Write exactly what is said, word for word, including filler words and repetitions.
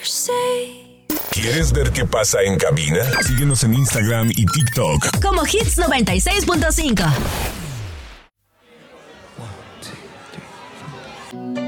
¿Quieres ver qué pasa en cabina? Síguenos en Instagram y TikTok como Hits noventa y seis punto cinco.